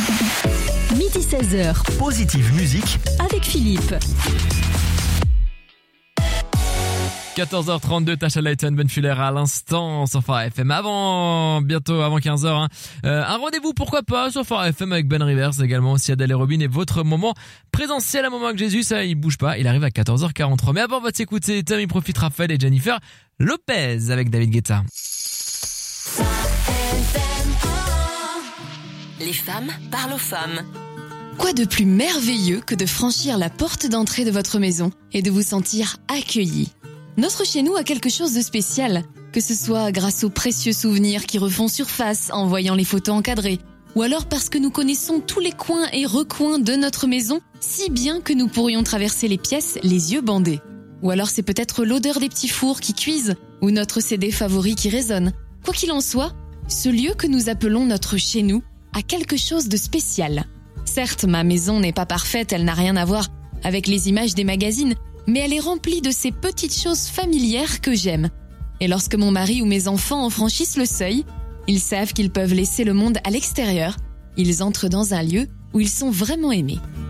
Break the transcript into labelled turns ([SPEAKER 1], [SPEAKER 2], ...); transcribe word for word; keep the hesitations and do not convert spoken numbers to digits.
[SPEAKER 1] midi seize heures,
[SPEAKER 2] Positive Musique
[SPEAKER 1] avec Philippe.
[SPEAKER 3] quatorze heures trente-deux, Tasha Layton, Ben Fuller à l'instant sur Phare F M. Avant, bientôt avant quinze heures, hein. euh, un rendez-vous pourquoi pas sur Phare F M avec Ben Rivers également, aussi Adèle et Robin, et votre moment présentiel à moment avec Jésus, ça il bouge pas, il arrive à quatorze heures quarante-trois. Mais avant on va s'écouter Tommy Profite, Raphaël et Jennifer Lopez avec David Guetta.
[SPEAKER 4] Les femmes parlent aux femmes.
[SPEAKER 5] Quoi de plus merveilleux que de franchir la porte d'entrée de votre maison et de vous sentir accueilli? Notre chez nous a quelque chose de spécial, que ce soit grâce aux précieux souvenirs qui refont surface en voyant les photos encadrées, ou alors parce que nous connaissons tous les coins et recoins de notre maison, si bien que nous pourrions traverser les pièces les yeux bandés. Ou alors c'est peut-être l'odeur des petits fours qui cuisent, ou notre C D favori qui résonne. Quoi qu'il en soit, ce lieu que nous appelons notre chez nous a quelque chose de spécial. Certes, ma maison n'est pas parfaite, elle n'a rien à voir avec les images des magazines, mais elle est remplie de ces petites choses familières que j'aime. Et lorsque mon mari ou mes enfants en franchissent le seuil, ils savent qu'ils peuvent laisser le monde à l'extérieur. Ils entrent dans un lieu où ils sont vraiment aimés.